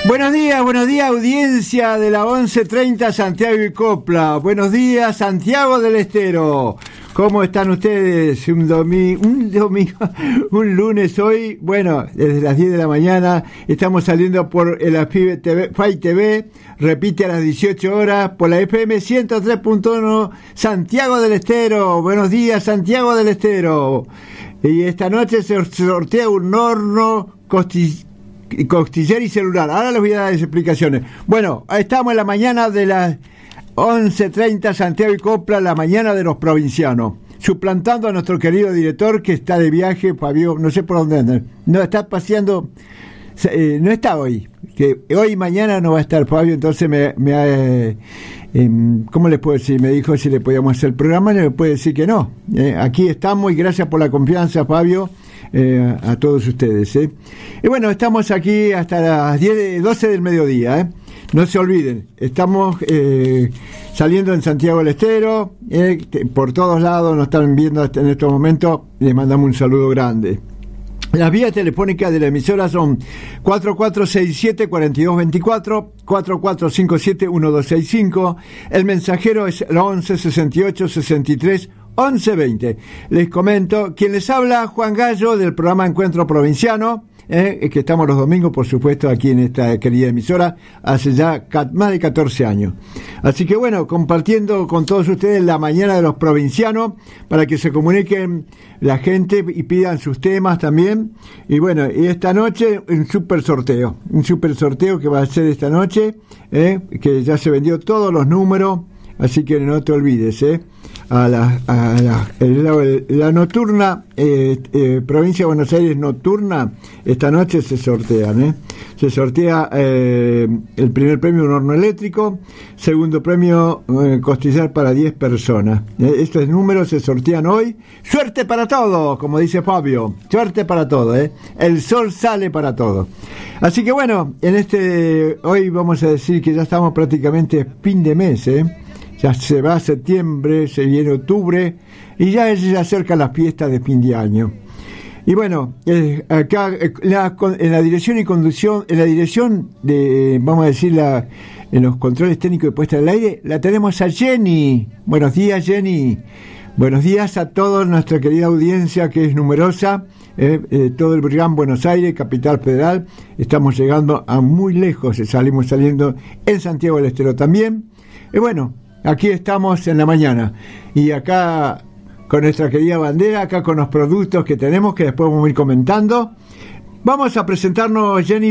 Buenos días, audiencia de la 11:30 Santiago y Copla. Buenos días, Santiago del Estero. ¿Cómo están ustedes? Un lunes hoy, bueno, desde las 10 de la mañana, estamos saliendo por el FAI TV, repite a las 18 horas, por la FM 103.1 Santiago del Estero. Buenos días, Santiago del Estero. Y esta noche se sortea un horno costillero y celular. Ahora les voy a dar las explicaciones. Bueno, estamos en la mañana de las 11:30 Santiago y Copla, la mañana de los provincianos, suplantando a nuestro querido director que está de viaje, Fabio, no sé por dónde anda, no está paseando, no está hoy, que hoy y mañana no va a estar Fabio, entonces ¿cómo les puedo decir? Me dijo si le podíamos hacer el programa, y me puede decir que no. Aquí estamos y gracias por la confianza, Fabio, a todos ustedes. Y bueno, estamos aquí hasta las 12 del mediodía. No se olviden, estamos saliendo en Santiago del Estero, por todos lados nos están viendo en estos momentos, les mandamos un saludo grande. Las vías telefónicas de la emisora son 4467-4224, 4457-1265, el mensajero es el 1168-63-1120. Les comento, quien les habla, Juan Gallo, del programa Encuentro Provinciano, que estamos los domingos, por supuesto, aquí en esta querida emisora, hace ya más de 14 años. Así que bueno, compartiendo con todos ustedes la mañana de los provincianos, para que se comuniquen la gente y pidan sus temas también. Y bueno, y esta noche un super sorteo que va a ser esta noche, que ya se vendió todos los números, así que no te olvides, la nocturna, provincia de Buenos Aires nocturna, esta noche se sortean, se sortea el primer premio, un horno eléctrico, segundo premio, costillar para 10 personas. Estos números se sortean hoy. Suerte para todos, como dice Fabio, suerte para todos, el sol sale para todos. Así que bueno, hoy vamos a decir que ya estamos prácticamente fin de mes, ya se va septiembre, se viene octubre y ya se acercan las fiestas de fin de año. Y bueno, acá en la dirección y conducción, en la dirección de, vamos a decir, en los controles técnicos de puesta del aire, la tenemos a Jenny. Buenos días, Jenny. Buenos días a toda nuestra querida audiencia que es numerosa, todo el Brigán Buenos Aires, Capital Federal. Estamos llegando a muy lejos, salimos saliendo en Santiago del Estero también. Y bueno, aquí estamos en la mañana y acá con nuestra querida bandera, acá con los productos que tenemos que después vamos a ir comentando. Vamos a presentarnos, Jenny.